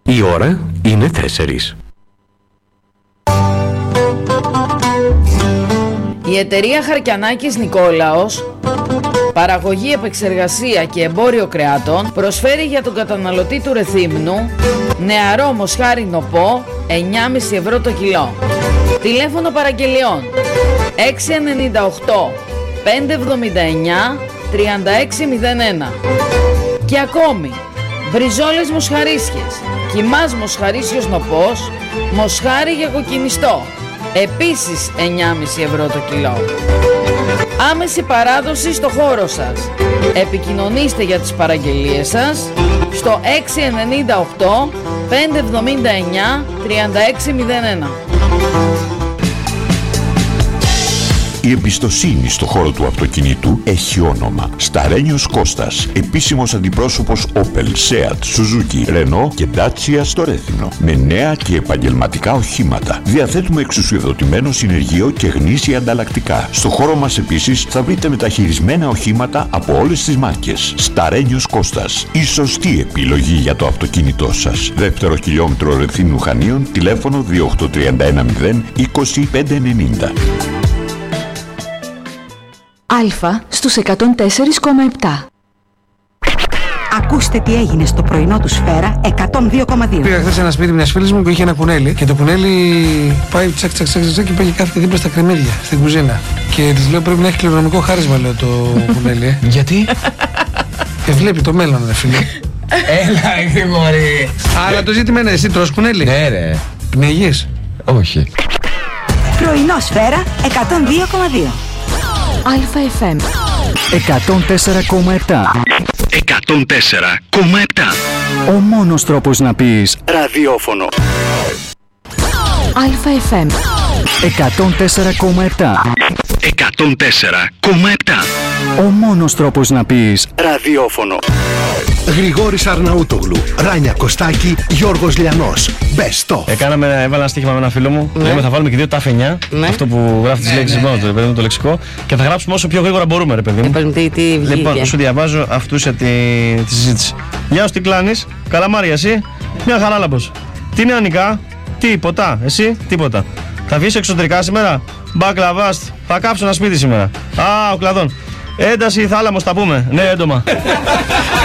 Η ώρα είναι 4. Η εταιρεία Χαρκιανάκης Νικόλαος, παραγωγή, επεξεργασία και εμπόριο κρεάτων, προσφέρει για τον καταναλωτή του Ρεθύμνου νεαρό μοσχάρι νοπό 9,5 ευρώ το κιλό. Τηλέφωνο παραγγελιών 698 579 3601. Και ακόμη μπριζόλες μοσχαρίσιες, κιμάς μοσχαρίσιος νοπός, μοσχάρι για κοκκινιστό, επίσης 9,5 ευρώ το κιλό. Άμεση παράδοση στο χώρο σας. Επικοινωνήστε για τις παραγγελίες σας στο 698 579 3601. Η εμπιστοσύνη στο χώρο του αυτοκινήτου έχει όνομα. Σταρένιος Κώστας, επίσημος αντιπρόσωπος Opel, Seat, Suzuki, Renault και Dacia στο Ρέθυμνο. Με νέα και επαγγελματικά οχήματα. Διαθέτουμε εξουσιοδοτημένο συνεργείο και γνήσια ανταλλακτικά. Στο χώρο μας επίσης θα βρείτε μεταχειρισμένα οχήματα από όλες τις μάρκες. Σταρένιος Κώστας, η σωστή επιλογή για το αυτοκίνητό σας. Δεύτερο χιλιόμετρο Ρεθύμνου Χανίων, τηλέφωνο 28310 20590. Αλφα στους 104,7. Ακούστε τι έγινε στο πρωινό του Σφαίρα 102,2. Πήγα χθες σε ένα σπίτι μιας φίλης μου που είχε ένα κουνέλι και το κουνέλι πάει τσακ τσακ τσακ τσακ και πάει και κάθεται δίπλα στα κρεμμύδια στην κουζίνα. Και της λέω πρέπει να έχει κληρονομικό χάρισμα, λέω, το κουνέλι. Γιατί? Βλέπει το μέλλον, ρε φίλε. Έλα, γρήγορη. Αλλά το ζήτημα είναι εσύ τρως κουνέλι. Ναι, ρε. Πνιγείς? Όχι. Πρωινό Σφαίρα 102,2. Αλφα FM 104,7. 104,7. Ο μόνος τρόπος να πεις ραδιόφωνο. Αλφα FM 104,7. 104,7. Ο μόνος τρόπος να πεις ραδιόφωνο. Γρηγόρης Αρναούτογλου, Ράνια Κωστάκη, Γιώργος Λιανός. Μπεστό. Έβαλα ένα στοίχημα με ένα φίλο μου. Ναι. Λέμε θα βάλουμε και δύο τάφενιά. Ναι. Αυτό που γράφει τις λέξεις μόνο το, το λεξικό. Και θα γράψουμε όσο πιο γρήγορα μπορούμε, ρε παιδί μου. Λοιπόν, σου διαβάζω αυτούς τη συζήτηση. Γεια σου, τι κλάνεις? Καλά, Μάρια, εσύ? Μια χαρά, λαμπος. Τι είναι ανικά? Τίποτα. Εσύ? Τίποτα. Θα βγεις εξωτερικά σήμερα? Μπακλαβάστ. Θα κάψω ένα σπίτι σήμερα. Α, ο κλαδόν. Ένταση ή θάλαμος, τα πούμε. Ναι, έντομα.